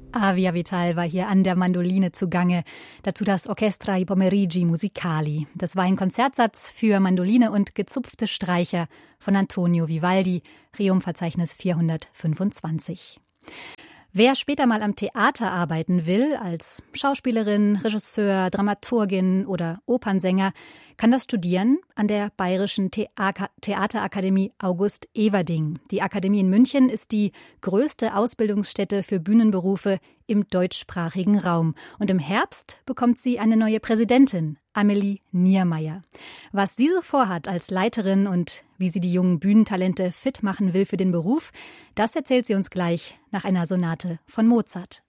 Avia Vital war hier an der Mandoline zugange. Dazu das Orchestra i Pomeriggi Musicali. Das war ein Konzertsatz für Mandoline und gezupfte Streicher von Antonio Vivaldi, Requiem-Verzeichnis 425. Wer später mal am Theater arbeiten will, als Schauspielerin, Regisseur, Dramaturgin oder Opernsänger, kann das studieren an der Bayerischen Theaterakademie August Everding. Die Akademie in München ist die größte Ausbildungsstätte für Bühnenberufe im deutschsprachigen Raum. Und im Herbst bekommt sie eine neue Präsidentin, Amelie Niermeyer. Was sie so vorhat als Leiterin und wie sie die jungen Bühnentalente fit machen will für den Beruf, das erzählt sie uns gleich nach einer Sonate von Mozart.